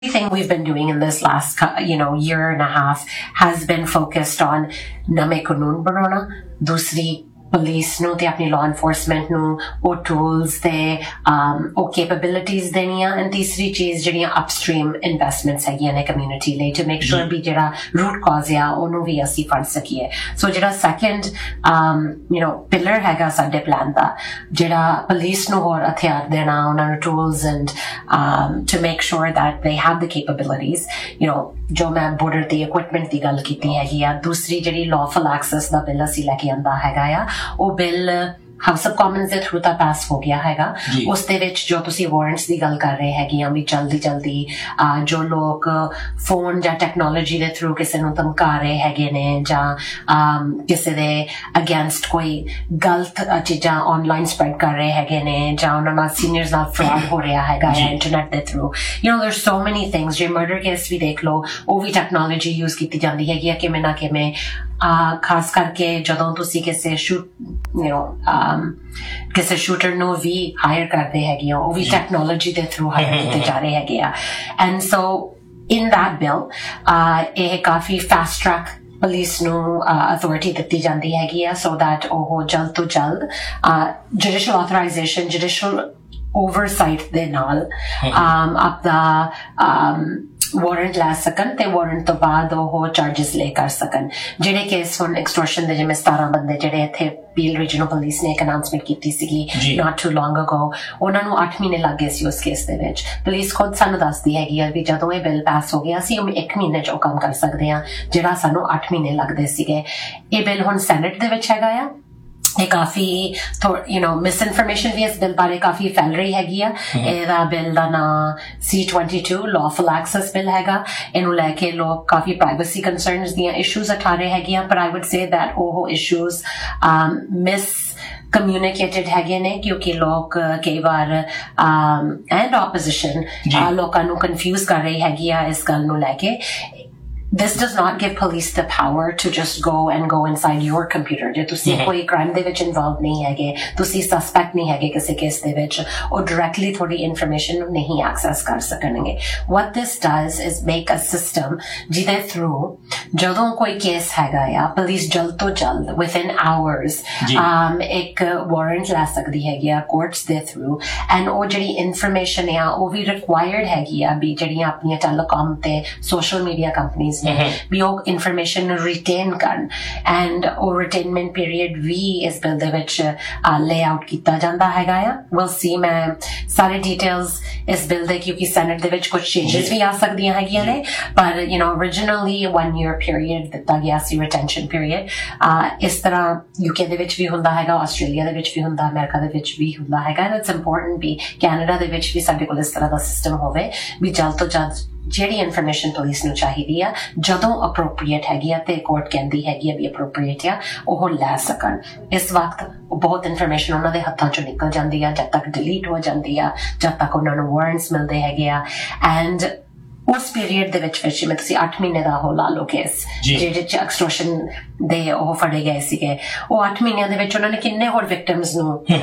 Everything we've been doing in this last year and a half has been focused on name कानून बनाना, दूसरी police ਨੂੰ ਤੇ ਆਪਣੀ law enforcement ਨੂੰ ਉਹ tools ਤੇ ਉਹ capabilities ਦੇਣੀਆਂ, and ਤੀਸਰੀ ਚੀਜ਼ ਜਿਹੜੀਆਂ upstream investments ਹੈਗੀਆਂ ਨੇ community ਲਈ to make sure ਵੀ ਜਿਹੜਾ root cause ਆ ਉਹਨੂੰ ਵੀ ਅਸੀਂ ਫੜ ਸਕੀਏ। ਸੋ ਜਿਹੜਾ second pillar ਹੈਗਾ ਸਾਡੇ plan ਦਾ, ਜਿਹੜਾ ਪੁਲਿਸ ਨੂੰ ਹੋਰ ਹਥਿਆਰ ਦੇਣਾ, ਉਹਨਾਂ ਨੂੰ tools and to make sure that they have the capabilities, ਜੋ ਮੈਂ border ਦੀ equipment ਦੀ ਗੱਲ ਕੀਤੀ ਹੈਗੀ ਆ। ਦੂਸਰੀ ਜਿਹੜੀ lawful access ਦਾ ਬਿੱਲ ਅਸੀਂ ਲੈ ਕੇ ਆਂਦਾ ਹੈਗਾ ਆ, ਉਹ ਬਿੱਲ ਹਾਊਸ ਆਫ ਕਾਮਨਸ ਦੇ ਥਰੂ ਤਾਂ ਪਾਸ ਹੋ ਗਿਆ ਹੈਗਾ। ਉਸ ਦੇ ਵਿੱਚ ਜੋ ਤੁਸੀਂ ਵਾਰੰਟਸ ਦੀ ਗੱਲ ਕਰ ਰਹੇ ਹੈਗੇ ਆ ਵੀ ਜਲਦੀ ਜੋ ਲੋਕ ਫੋਨ ਜਾਂ ਟੈਕਨੋਲੋਜੀ ਦੇ ਥਰੂ ਕਿਸੇ ਨੂੰ ਧਮਕਾ ਰਹੇ ਹੈਗੇ ਨੇ ਜਾਂ ਕਿਸੇ ਦੇ ਅਗੇਂਸਟ ਕੋਈ ਗਲਤ ਚੀਜ਼ਾਂ ਆਨਲਾਈਨ ਸਪਰੈਡ ਕਰ ਰਹੇ ਹੈਗੇ ਨੇ ਜਾਂ ਉਹਨਾਂ ਨਾਲ ਸੀਨੀਅਰਸ ਨਾਲ ਫਰਾਡ ਹੋ ਰਿਹਾ ਹੈਗਾ ਇੰਟਰਨੈਟ ਦੇ ਥਰੂ। ਦੇयर so many things। ਜੇ ਮਰਡਰ ਕੇਸ ਵੀ ਦੇਖ ਲਓ, ਉਹ ਵੀ ਟੈਕਨੋਲੋਜੀ ਯੂਜ਼ ਕੀਤੀ ਜਾਂਦੀ ਹੈਗੀ ਆ ਕਿਵੇਂ ਨਾ ਕਿਵੇਂ। ਖਾਸ ਕਰਕੇ ਜਦੋਂ ਤੁਸੀਂ ਕਿਸੇ ਕਿਸੇ ਸ਼ੂਟਰ ਨੂੰ ਵੀ ਹਾਇਰ ਕਰਦੇ ਹੈਗੇ ਹੋ, ਉਹ ਵੀ ਟੈਕਨੋਲੋਜੀ ਦੇ ਥਰੂ ਹਾਇਰ ਕੀਤੇ ਜਾ ਰਹੇ ਹੈਗੇ ਆ। And so in that bill ਇਹ ਕਾਫੀ ਫਾਸਟ ਟਰੈਕ ਪੁਲਿਸ ਨੂੰ ਅਥਾਰਟੀ ਦਿੱਤੀ ਜਾਂਦੀ ਹੈਗੀ ਆ ਸੋ ਦੈਟ ਉਹ ਜਲਦ ਤੋਂ ਜਲਦ ਜੁਡੀਸ਼ੀਅਲ ਆਥੋਰਾਈਜ਼ੇਸ਼ਨ, ਜੁਡੀਸ਼ੀਅਲ ਓਵਰਸਾਈਟ ਦੇ ਨਾਲ ਆਪਦਾ ਵਾਰੰਟ ਲੈ ਸਕਣ ਤੇ ਵਾਰੰਟ ਤੋਂ ਬਾਅਦ ਉਹ ਚਾਰਜਸ ਲੈ ਕਰ ਸਕਣ। ਜਿਹੜੇ ਕੇਸ ਹੁਣ ਐਕਸਟੋਰਸ਼ਨ ਦੇ ਜਿਵੇਂ 17 ਬੰਦੇ ਜਿਹੜੇ ਇੱਥੇ ਪੀਲ ਰੀਜਨਲ ਪੁਲਿਸ ਨੇ ਇੱਕ ਅਨਾਉਂਸਮੈਂਟ ਕੀਤੀ ਸੀਗੀ ਨਾਟ ਟੂ ਲੌਂਗ ਅਗੋ, ਉਹਨਾਂ ਨੂੰ 8 ਮਹੀਨੇ ਲੱਗ ਗਏ ਸੀ ਉਸ ਕੇਸ ਦੇ ਵਿੱਚ। ਪੁਲਿਸ ਖੁਦ ਸਾਨੂੰ ਦੱਸਦੀ ਹੈਗੀ ਆ ਵੀ ਜਦੋਂ ਇਹ ਬਿੱਲ ਪਾਸ ਹੋ ਗਿਆ ਸੀ 1 ਮਹੀਨੇ 'ਚ ਉਹ ਕੰਮ ਕਰ ਸਕਦੇ ਆ ਜਿਹੜਾ ਸਾਨੂੰ 8 ਮਹੀਨੇ ਲੱਗਦੇ ਸੀਗੇ। ਇਹ ਬਿੱਲ ਹੁਣ ਸੈਨੇਟ ਦੇ ਵਿੱਚ ਹੈਗਾ ਆ। ਇਹ ਕਾਫੀ ਮਿਸ ਇਨਫੋਰਮੇਸ਼ਨ ਵੀ ਇਸ ਬਿੱਲ ਬਾਰੇ ਕਾਫੀ ਫੈਲ ਰਹੀ ਹੈਗੀ ਆ। ਇਹਦਾ ਬਿੱਲ ਦਾ ਨਾਂ C-22 lawful access ਬਿੱਲ ਹੈਗਾ। ਇਹਨੂੰ ਲੈ ਕੇ ਲੋਕ ਕਾਫੀ ਪ੍ਰਾਈਵੇਸੀ ਕੰਸਰਨਸ ਦੀਆਂ ਇਸ਼ੂਜ਼ ਉਠਾ ਰਹੇ ਹੈਗੇ ਆ, ਪਰ ਆਈ ਵੁੱਡ ਸੇ ਦੈਟ ਉਹ ਇਸ਼ੂਜ਼ ਮਿਸ ਕਮਿਊਨੀਕੇਟਡ ਹੈਗੇ ਨੇ ਕਿਉਂਕਿ ਲੋਕ ਕਈ ਵਾਰ ਐਂਡ ਆਪੋਜੀਸ਼ਨ ਲੋਕਾਂ ਨੂੰ ਕਨਫਿਊਜ਼ ਕਰ ਰਹੀ ਹੈਗੀ ਆ ਇਸ ਗੱਲ ਨੂੰ ਲੈ ਕੇ। This does not give police the power to just go inside your computer. ਜੇ ਤੁਸੀਂ ਕੋਈ crime ਦੇ ਵਿੱਚ involved ਨਹੀਂ ਹੈਗੇ, ਤੁਸੀਂ suspect ਨਹੀਂ ਹੈਗੇ ਕਿਸੇ case ਦੇ ਵਿੱਚ, ਉਹ directly ਤੁਹਾਡੀ information ਨੂੰ ਨਹੀਂ access ਕਰ ਸਕਣਗੇ। What this does is make a system ਜਿਹਦੇ through ਜਦੋਂ ਕੋਈ case ਹੈਗਾ ਆ, police ਜਲਦ ਤੋਂ ਜਲਦ within hours ਇੱਕ warrant ਲੈ ਸਕਦੀ ਹੈਗੀ ਆ courts ਦੇ through, and ਉਹ ਜਿਹੜੀ information ਆ ਉਹ ਵੀ required ਹੈਗੀ ਆ ਵੀ ਜਿਹੜੀਆਂ ਆਪਣੀਆਂ telecom ਤੇ social media companies ਵੀ ਉਹ ਇਨਫੋਰਮੇਸ਼ਨ ਨੂੰ ਰਿਟੇਨ ਕਰਨ, ਐਂਡ ਉਹ ਰਿਟੇਨਮੈਂਟ ਪੀਰੀਅਡ ਵੀ ਇਸ ਬਿੱਲ ਦੇ ਵਿੱਚ ਲੇ ਆਊਟ ਕੀਤਾ ਜਾਂਦਾ ਹੈਗਾ ਆ। ਵਿਲ ਸੀ ਮੈਂ ਸਾਰੇ ਡਿਟੇਲਸ ਇਸ ਬਿੱਲ ਦੇ ਕਿਉਂਕਿ ਸੈਨੇਟ ਦੇ ਵਿੱਚ ਕੁਝ ਚੇਂਜਸ ਵੀ ਆ ਸਕਦੀਆਂ ਹੈਗੀਆਂ ਨੇ, ਪਰ originally 1 year period ਦਿੱਤਾ ਗਿਆ ਸੀ ਰਿਟੈਂਸ਼ਨ ਪੀਰੀਅਡ। ਇਸ ਤਰ੍ਹਾਂ UK ਦੇ ਵਿੱਚ ਵੀ ਹੁੰਦਾ ਹੈਗਾ, ਆਸਟ੍ਰੇਲੀਆ ਦੇ ਵਿੱਚ ਵੀ ਹੁੰਦਾ, ਅਮਰੀਕਾ ਦੇ ਵਿੱਚ ਵੀ ਹੁੰਦਾ ਹੈਗਾ। ਇਟਸ ਇੰਪੋਰਟੈਂਟ ਵੀ ਕੈਨੇਡਾ ਦੇ ਵਿੱਚ ਵੀ ਸਾਡੇ ਕੋਲ ਇਸ ਤਰ੍ਹਾਂ ਦਾ ਸਿਸਟਮ ਹੋਵੇ ਵੀ ਜਲਦ ਤੋਂ ਜਲਦ ਜਿਹੜੀ ਇਨਫੋਰਮੇਸ਼ਨ ਪੁਲਿਸ ਨੂੰ ਚਾਹੀਦੀ ਆ ਜਦੋਂ ਅਪਰੋਪਰੀਏਟ ਹੈਗੀ ਆ ਤੇ ਕੋਰਟ ਕਹਿੰਦੀ ਹੈਗੀ ਆ ਵੀ ਅਪਰੋਪਰੀਏਟ ਆ, ਉਹ ਲੈ ਸਕਣ। ਇਸ ਵਕਤ ਬਹੁਤ ਇਨਫੋਰਮੇਸ਼ਨ ਉਹਨਾਂ ਦੇ ਹੱਥਾਂ ਚੋਂ ਨਿਕਲ ਜਾਂਦੀ ਆ ਜਦ ਤੱਕ ਡਿਲੀਟ ਹੋ ਜਾਂਦੀ ਆ, ਜਦ ਤੱਕ ਉਹਨਾਂ ਨੂੰ ਵਾਰੰਟਸ ਮਿਲਦੇ ਹੈਗੇ ਆ। ਐਂਡ ਉਸ ਪੀਰੀਅਡ ਦੇ ਵਿੱਚ ਜਿਵੇਂ ਤੁਸੀਂ 8 ਮਹੀਨੇ ਦਾ ਉਹ ਲਾ ਲਓ ਕੇਸ ਜਿਹੜੇ ਚ ਐਕਸਟੋਰਸ਼ਨ ਦੇ ਉਹ ਫੜੇ ਗਏ ਸੀਗੇ, ਉਹ 8 ਮਹੀਨਿਆਂ ਦੇ ਵਿੱਚ ਉਹਨਾਂ ਨੇ ਕਿੰਨੇ ਹੋਰ ਵਿਕਟਿਮਸ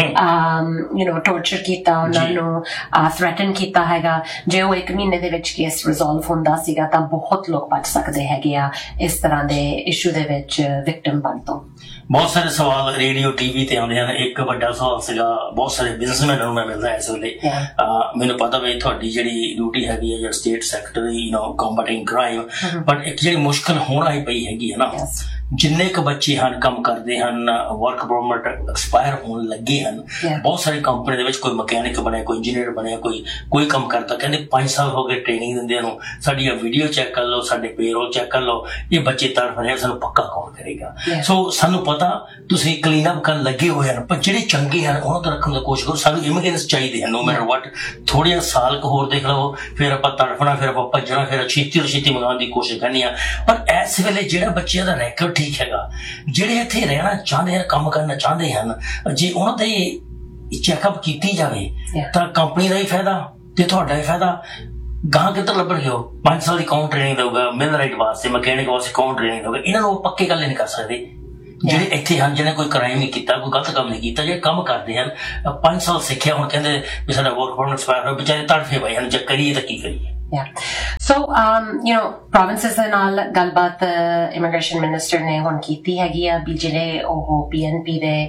ਨੂੰ ਟੋਰਚਰ ਕੀਤਾ, ਉਹਨਾਂ ਨੂੰ ਥ੍ਰੈਟਨ ਕੀਤਾ ਹੈਗਾ। ਜੇ ਉਹ 1 ਮਹੀਨੇ ਦੇ ਵਿੱਚ ਕੇਸ ਰਿਜ਼ੋਲਵ ਹੁੰਦਾ ਸੀਗਾ ਤਾਂ ਬਹੁਤ ਲੋਕ ਬਚ ਸਕਦੇ ਹੈਗੇ ਆ ਇਸ ਤਰ੍ਹਾਂ ਦੇ ਇਸ਼ੂ ਦੇ ਵਿੱਚ ਵਿਕਟਿਮ ਬਣ ਤੋਂ। ਬਹੁਤ ਸਾਰੇ ਸਵਾਲ ਰੇਡੀਓ ਟੀਵੀ ਤੇ ਆਉਂਦੇ ਹਨ। ਇੱਕ ਵੱਡਾ ਸਵਾਲ ਸੀਗਾ ਬਹੁਤ ਸਾਰੇ ਬਿਜ਼ਨਸਮੈਨਾਂ ਨੂੰ ਮੈਂ ਮਿਲਦਾ ਇਸ ਵੇਲੇ, ਮੈਨੂੰ ਪਤਾ ਵੀ ਤੁਹਾਡੀ ਜਿਹੜੀ ਡਿਊਟੀ ਹੈਗੀ ਹੈ ਜਿਹੜਾ ਸਟੇਟ ਸੈਕਟਰੀ ਕੰਬੈਟਿੰਗ ਕ੍ਰਾਈਮ, ਬਟ ਇੱਕ ਜਿਹੜੀ ਮੁਸ਼ਕਿਲ ਹੋਣ ਆਈ ਪਈ ਹੈਗੀ ਹੈ ਨਾ, ਜਿੰਨੇ ਕੁ ਬੱਚੇ ਹਨ ਕੰਮ ਕਰਦੇ ਹਨ, ਵਰਕ ਪਰਮਿਟ ਐਕਸਪਾਇਰ ਹੋਣ ਲੱਗੇ ਹਨ। ਬਹੁਤ ਸਾਰੀ ਕੰਪਨੀ ਦੇ ਵਿੱਚ ਕੋਈ ਮਕੈਨਿਕ ਬਣਿਆ, ਕੋਈ ਇੰਜੀਨੀਅਰ ਬਣਿਆ, ਕੋਈ ਕੰਮ ਕਰਦਾ, ਕਹਿੰਦੇ 5 ਸਾਲ ਹੋ ਗਏ ਟ੍ਰੇਨਿੰਗ ਦਿੰਦੇ ਨੂੰ, ਸਾਡੀ ਵੀਡੀਓ ਚੈੱਕ ਕਰ ਲਓ, ਸਾਡੇ ਪੇਰੋਲ ਚੈੱਕ ਕਰ ਲਓ, ਇਹ ਬੱਚੇ ਤੜਫ ਰਹੇ, ਸਾਨੂੰ ਪੱਕਾ ਕੌਣ ਕਰੇਗਾ। ਸੋ ਸਾਨੂੰ ਪਤਾ ਤੁਸੀਂ ਕਲੀਨ ਅਪ ਕਰਨ ਲੱਗੇ ਹੋਏ ਹਨ, ਪਰ ਜਿਹੜੇ ਚੰਗੇ ਹਨ ਉਹਨਾਂ ਤੋਂ ਰੱਖਣ ਦੀ ਕੋਸ਼ਿਸ਼ ਕਰੋ। ਸਾਨੂੰ ਇਮੀਗ੍ਰੇਟਸ ਚਾਹੀਦੇ ਹਨ, ਨੋ ਮੈਟਰ ਵਾਟ। ਥੋੜ੍ਹੇ ਸਾਲ ਕੁ ਹੋਰ ਦੇਖ ਲਓ, ਫਿਰ ਆਪਾਂ ਤੜਫਣਾ, ਫਿਰ ਆਪਾਂ ਭੱਜਣਾ, ਫਿਰ ਛੇਤੀ ਤੋਂ ਛੇਤੀ ਮੰਗਾਉਣ ਦੀ ਕੋਸ਼ਿਸ਼ ਕਰਨੀ ਆ। ਪਰ ਇਸ ਵੇਲੇ ਜਿਹੜਾ ਬੱਚਿਆਂ ਦਾ ਰੈਕੋਰਡ ਠੀਕ ਹੈਗਾ, ਜਿਹੜੇ ਇੱਥੇ ਰਹਿਣਾ ਚਾਹੁੰਦੇ ਹਨ, ਕੰਮ ਕਰਨਾ ਚਾਹੁੰਦੇ ਹਨ, ਜੇ ਉਹਨਾਂ ਦੀ ਚੈੱਕਅਪ ਕੀਤੀ ਜਾਵੇ ਤਾਂ ਕੰਪਨੀ ਦਾ ਹੀ ਫਾਇਦਾ ਤੇ ਤੁਹਾਡਾ ਹੀ ਫਾਇਦਾ। ਗਾਂ ਕਿੱਧਰ ਲੱਭਣਗੇ? ਉਹ 5 ਸਾਲ ਦੀ ਕੌਣ ਟ੍ਰੇਨਿੰਗ ਦਊਗਾ ਮਿਲ ਰਾਈਟ ਵਾਸਤੇ, ਮਕੈਨਿਕ ਵਾਸਤੇ ਕੌਣ ਟ੍ਰੇਨਿੰਗ ਦਊਗਾ? ਇਹਨਾਂ ਨੂੰ ਪੱਕੇ ਗੱਲ ਨਹੀਂ ਕਰ ਸਕਦੇ ਜਿਹੜੇ ਇੱਥੇ ਹਨ, ਜਿਹਨੇ ਕੋਈ ਕ੍ਰਾਈਮ ਨਹੀਂ ਕੀਤਾ, ਕੋਈ ਗਲਤ ਕੰਮ ਨਹੀਂ ਕੀਤਾ, ਜਿਹੜੇ ਕੰਮ ਕਰਦੇ ਹਨ। 5 ਸਾਲ ਸਿੱਖਿਆ, ਹੁਣ ਕਹਿੰਦੇ ਵੀ ਸਾਡਾ ਵਰਕ ਪਰਮਿਟ ਐਕਸਪਾਇਰ ਹੋਇਆ, ਵਿਚਾਰੇ ਤੜਫੇ ਪਏ ਹਨ, ਜੇ ਕਰੀਏ ਤਾਂ ਕੀ ਕਰੀਏ। Yeah. So, provinces ਦੇ ਨਾਲ ਗੱਲਬਾਤ ਇਮੀਗ੍ਰੇਸ਼ਨ ਮਿਨਿਸਟਰ ਨੇ ਹੁਣ ਕੀਤੀ ਹੈਗੀ ਆ ਵੀ ਜਿਹੜੇ ਉਹ PNP ਦੇ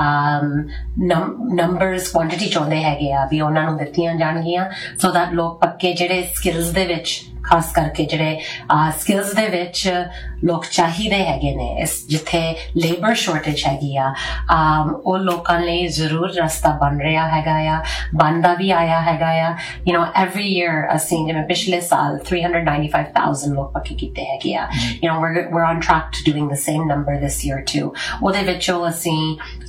ਨੰਬਰਸ ਕੁਆਂਟੀਟੀ ਚਾਹੁੰਦੇ ਹੈਗੇ ਆ ਵੀ ਉਹਨਾਂ ਨੂੰ ਦਿੱਤੀਆਂ ਜਾਣਗੀਆਂ ਸੋ ਦੈਟ ਲੋਕ ਪੱਕੇ ਜਿਹੜੇ ਸਕਿੱਲਸ ਦੇ ਵਿੱਚ ਖਾਸ ਕਰਕੇ ਜਿਹੜੇ ਸਕਿੱਲਸ ਦੇ ਵਿੱਚ ਲੋਕ ਚਾਹੀਦੇ ਹੈਗੇ ਨੇ ਇਸ ਜਿੱਥੇ ਲੇਬਰ ਸ਼ਾਰਟੇਜ ਹੈਗੀ ਆ ਉਹ ਲੋਕਾਂ ਲਈ ਜ਼ਰੂਰ ਰਸਤਾ ਬਣ ਰਿਹਾ ਹੈਗਾ ਆ ਬਣਦਾ ਵੀ ਆਇਆ ਹੈਗਾ ਆ every year ਅਸੀਂ ਜਿਵੇਂ ਪਿਛਲੇ ਸਾਲ 395,000 ਲੋਕ ਪੱਕੇ ਕੀਤੇ ਹੈਗੇ ਆ we're on track to doing the same number this year too ਉਹਦੇ ਵਿੱਚੋਂ ਅਸੀਂ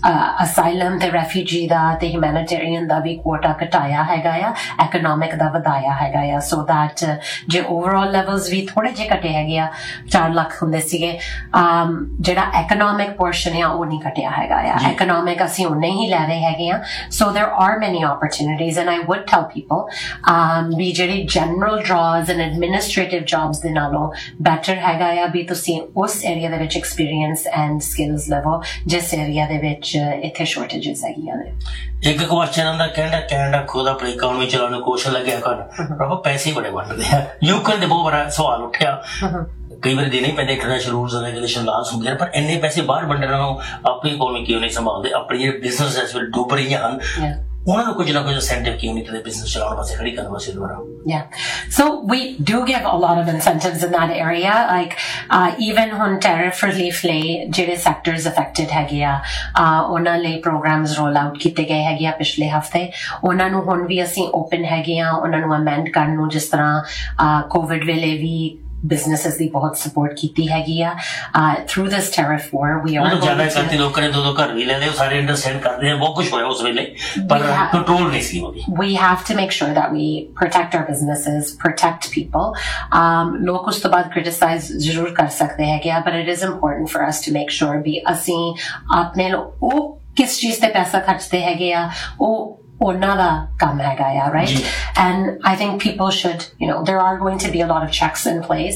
ਅਸਾਈਲਮ ਤੇ ਰੈਫਿਊਜੀ ਦਾ ਤੇ ਹਿਊਮੈਨਿਟੇਰੀਅਨ ਦਾ ਵੀ ਕੋਟਾ ਘਟਾਇਆ ਹੈਗਾ ਆ ਇਕਨੋਮਿਕ ਦਾ ਵਧਾਇਆ ਹੈਗਾ ਆ ਸੋ ਦੈਟ ਜੇ ਓਵਰਆਲ ਲੈਵਲਸ ਵੀ ਥੋੜੇ ਜਿਹੇ ਘਟੇ ਹੈਗੇ ਆ 4 ਲੱਖ ਹੁੰਦੇ ਸੀਗੇ ਜਿਹੜਾ economic portion ਆ ਉਹ ਨਹੀਂ ਘਟਿਆ ਹੈਗਾ ਆ economic ਅਸੀਂ ਉਹਨੇ ਹੀ ਲੈ ਰਹੇ ਹੈਗੇ ਆ so there are many opportunities and I would tell people ਵੀ ਜਿਹੜੇ general jobs and administrative jobs ਦੇ ਨਾਲੋਂ better ਹੈਗਾ ਆ ਵੀ ਤੁਸੀਂ ਉਸ ਏਰੀਆ ਦੇ ਵਿੱਚ experience and skills level ਜਿਸ ਏਰੀਆ ਦੇ ਵਿੱਚ ਇੱਥੇ shortages ਹੈਗੀਆਂ ਨੇ ਇੱਕ ਕੁਐਸਚਨ ਆਉਂਦਾ ਕੈਨੇਡਾ ਖੁਦ ਆਪਣੀ ਇਕਨੋਮੀ ਚਲਾਉਣ ਦੀ ਕੋਸ਼ਿਸ਼ ਲੱਗਿਆ ਕਰਨ ਪੈਸੇ ਬੜੇ ਵੰਡਦੇ ਆ ਯੂਕਰੇਨ ਦੇ ਬਹੁਤ ਬੜਾ ਸਵਾਲ ਉੱਠਿਆ ਕਈ ਵਾਰੀ ਦੇਣੇ ਪੈਂਦੇ international rules and regulation Las ਹੁੰਦੀਆਂ ਪਰ ਇੰਨੇ ਪੈਸੇ ਬਾਹਰ ਵੰਡਣ ਨਾਲੋਂ ਆਪਣੀ ਇਕਨੋਮੀ ਕਿਉਂ ਨਹੀਂ ਸੰਭਾਲਦੇ ਆਪਣੀ ਜਿਹੜੇ ਬਿਜ਼ਨਸ ਇਸ ਵੇਲੇ ਡੁੱਬ ਰਹੀਆਂ ਹਨ ਉਹਨਾਂ ਨੂੰ ਕੁਝ ਨਾ ਕੁਝ ਇਨਸੈਂਟਿਵ ਕਿਉਂ ਨਹੀਂ ਤੇ ਬਿਜ਼ਨਸ ਚਲਾਉਣ ਵਾਸਤੇ ਖੜੀ ਕਰਨ ਵਾਸਤੇ ਦੁਆਰਾ So we do give a lot of incentives in that area like even on tariff relief ਲਈ ਜਿਹੜੇ sectors affected ਹੈਗੇ ਆ ਉਹਨਾਂ ਲਈ programs roll out ਕੀਤੇ ਗਏ ਹੈਗੇ ਆ ਪਿਛਲੇ ਹਫਤੇ ਉਹਨਾਂ ਨੂੰ ਹੁਣ ਵੀ ਅਸੀਂ open ਹੈਗੇ ਆ ਉਹਨਾਂ ਨੂੰ amend ਕਰਨ ਨੂੰ ਜਿਸ ਤਰ੍ਹਾਂ COVID ਵੇਲੇ ਵੀ businesses ਦੀ ਬਹੁਤ support ਕੀਤੀ ਹੈਗੀ ਆ through this tariff war we are ਜ਼ਿਆਦਾ ਕਰਤੀ ਲੋਕਾਂ ਨੇ ਦੋ ਘਰ ਵੀ ਲੈ ਲਏ ਸਾਰੇ ਅੰਡਰਸਟੈਂਡ ਕਰਦੇ ਆ ਬਹੁਤ ਕੁਝ ਹੋਇਆ ਉਸ ਵੇਲੇ ਪਰ ਕੰਟਰੋਲ ਨਹੀਂ ਸੀ ਉਹਦੀ we have to make sure that we protect our businesses protect people ਲੋਕ ਉਸ ਤੋਂ ਬਾਅਦ criticize ਜ਼ਰੂਰ ਕਰ ਸਕਦੇ ਹੈਗੇ ਆ but it is important for us to make sure ਵੀ ਅਸੀਂ ਆਪਣੇ ਉਹ ਕਿਸ ਚੀਜ਼ ਤੇ ਪੈਸਾ ਖਰਚਦੇ ਹੈਗੇ ਆ ਉਹ ਉਹਨਾਂ ਦਾ ਕੰਮ ਹੈਗਾ ਆ right and I think people should there are going to be a lot of checks in place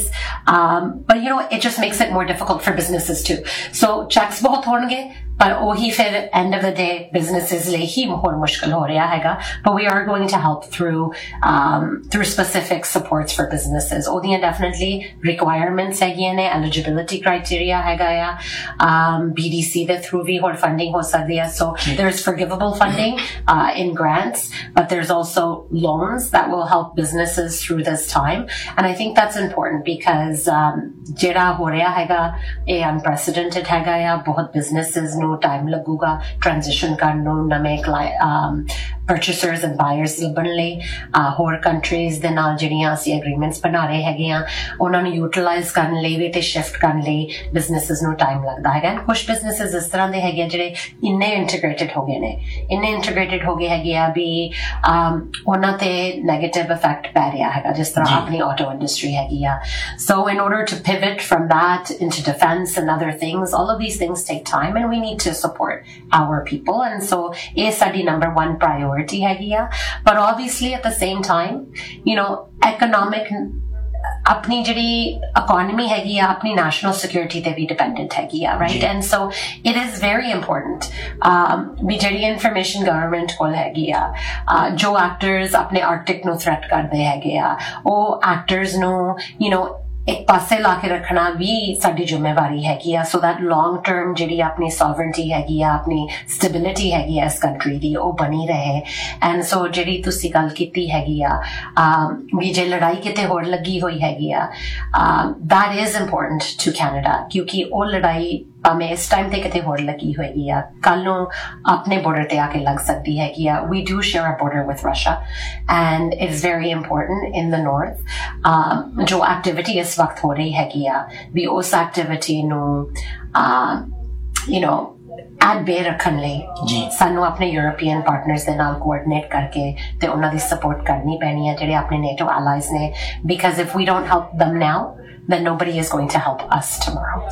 but it just makes it more difficult for businesses too so checks ਬਹੁਤ ਹੋਣਗੇ ਪਰ ਉਹੀ ਫਿਰ end of the day businesses ਲਈ ਹੀ ਹੋਰ ਮੁਸ਼ਕਿਲ ਹੋ ਰਿਹਾ ਹੈਗਾ but we are going to help through specific supports for businesses ਉਹਦੀਆਂ definitely requirements ਹੈਗੀਆਂ ਨੇ eligibility criteria ਹੈਗਾ ਆ BDC ਦੇ through ਵੀ ਹੋਰ funding ਹੋ ਸਕਦੀ ਹੈ so there's forgivable funding in grants but there's also loans that will help businesses through this time and I think that's important because ਜਿਹੜਾ ਹੋ ਰਿਹਾ ਹੈਗਾ ਇਹ unprecedented ਹੈਗਾ ਆ ਬਹੁਤ businesses ਨੂੰ time ਲੱਗੂਗਾ transition ਕਰਨ ਨੂੰ ਨਵੇਂ purchasers and buyers ਲੱਭਣ ਲਈ ਹੋਰ countries ਦੇ ਨਾਲ ਜਿਹੜੀਆਂ ਅਸੀਂ agreements ਬਣਾ ਰਹੇ ਹੈਗੇ ਆ ਉਹਨਾਂ ਨੂੰ utilize ਕਰਨ ਲਈ ਵੀ ਤੇ shift ਕਰਨ ਲਈ businesses ਨੂੰ time ਲੱਗਦਾ ਹੈਗਾ ਕੁਝ businesses ਇਸ ਤਰ੍ਹਾਂ ਦੇ ਹੈਗੇ ਜਿਹੜੇ ਇੰਨੇ integrated ਹੋ ਗਏ ਹੈਗੇ ਆ ਵੀ ਉਹਨਾਂ ਤੇ negative effect ਪੈ ਰਿਹਾ ਹੈਗਾ ਜਿਸ ਤਰ੍ਹਾਂ ਆਪਣੀ auto industry ਹੈਗੀ ਆ so in order to pivot from that into defense and other things all of these things take time and we need to support our people and so ਇਹ ਸਾਡੀ number one priority ਹੈਗੀ ਆ but obviously at the same time economic ਆਪਣੀ ਜਿਹੜੀ economy ਹੈਗੀ ਆ ਆਪਣੀ national security ਤੇ ਵੀ dependent ਹੈਗੀ ਆ right and so it is very important ਵੀ ਜਿਹੜੀ information government ਕੋਲ ਹੈਗੀ ਆ ਜੋ actors ਆਪਣੇ Arctic ਨੂੰ threat ਕਰਦੇ ਹੈਗੇ ਆ ਉਹ actors ਨੂੰ ਇੱਕ ਪਾਸੇ ਲਾ ਕੇ ਰੱਖਣਾ ਵੀ ਸਾਡੀ ਜ਼ਿੰਮੇਵਾਰੀ ਹੈਗੀ ਆ so that long term ਜਿਹੜੀ ਆਪਣੀ sovereignty ਹੈਗੀ ਆ ਆਪਣੀ stability ਹੈਗੀ ਆ ਇਸ country ਦੀ ਉਹ ਬਣੀ ਰਹੇ and so ਜਿਹੜੀ ਤੁਸੀਂ ਗੱਲ ਕੀਤੀ ਹੈਗੀ ਆ ਵੀ ਜੇ ਲੜਾਈ ਕਿਤੇ ਹੋਰ ਲੱਗੀ ਹੋਈ ਹੈਗੀ ਆ that is important to Canada ਕਿਉਂਕਿ ਉਹ ਲੜਾਈ ਭਾਵੇਂ ਇਸ ਟਾਈਮ ਤੇ ਕਿਤੇ ਹੋਰ ਲੱਗੀ ਹੋਏਗੀ ਆ ਕੱਲ ਨੂੰ ਆਪਣੇ border ਤੇ ਆ ਕੇ ਲੱਗ ਸਕਦੀ ਹੈਗੀ ਆ we do share a border with Russia and it is very important in the north ਜੋ activity ਇਸ ਵਕਤ ਹੋ ਰਹੀ ਹੈਗੀ ਆ ਵੀ ਉਸ activity ਨੂੰ ਐਡ ਬੇ ਰੱਖਣ ਲਈ ਸਾਨੂੰ ਆਪਣੇ ਯੂਰੋਪੀਅਨ ਪਾਰਟਨਰਸ ਦੇ ਨਾਲ ਕੋਆਰਡੀਨੇਟ ਕਰਕੇ ਤੇ ਉਹਨਾਂ ਦੀ ਸਪੋਰਟ ਕਰਨੀ ਪੈਣੀ ਹੈ ਜਿਹੜੇ ਆਪਣੇ NATO allies ਨੇ because if we don't help them now then nobody is going to help us tomorrow.